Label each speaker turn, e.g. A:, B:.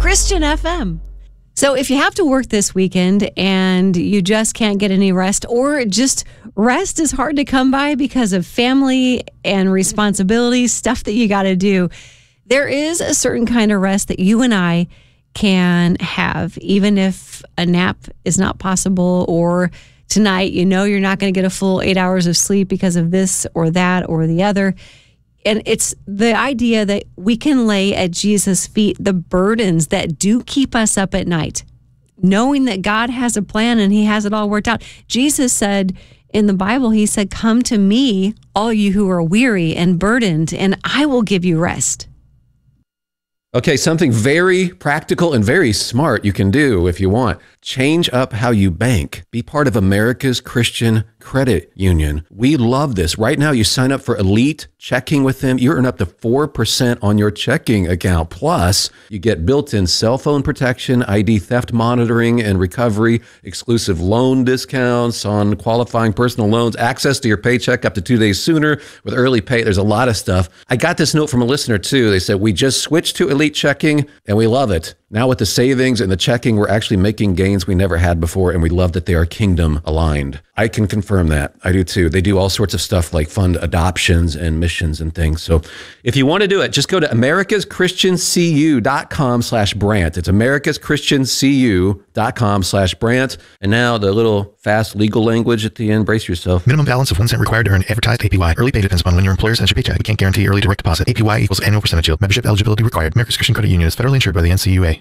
A: Christian FM. So if you have to work this weekend and you just can't get any rest, or just rest is hard to come by because of family and responsibilities, stuff that you got to do, there is a certain kind of rest that you and I can have, even if a nap is not possible, or tonight, you know, you're not going to get a full 8 hours of sleep because of this or that or the other. And it's the idea that we can lay at Jesus' feet the burdens that do keep us up at night, knowing that God has a plan and he has it all worked out. Jesus said in the Bible, he said, "Come to me, all you who are weary and burdened, and I will give you rest."
B: Okay, something very practical and very smart you can do if you want. Change up how you bank. Be part of America's Christian Credit Union. We love this. Right now, you sign up for Elite Checking with them. You earn up to 4% on your checking account. Plus, you get built-in cell phone protection, ID theft monitoring and recovery, exclusive loan discounts on qualifying personal loans, access to your paycheck up to 2 days sooner with early pay. There's a lot of stuff. I got this note from a listener, too. They said, we just switched to Elite Checking and we love it. Now with the savings and the checking, we're actually making gains we never had before, and we love that they are kingdom aligned. I can confirm that. I do too. They do all sorts of stuff like fund adoptions and missions and things. So if you want to do it, just go to americaschristiancu.com/Brant. It's americaschristiancu.com/Brant. And now the little fast legal language at the end. Brace yourself.
C: Minimum balance of 1 cent required to earn advertised APY. Early pay depends upon when your employer sends your paycheck. We can't guarantee early direct deposit. APY equals annual percentage yield. Membership eligibility required. America's Christian Credit Union is federally insured by the NCUA.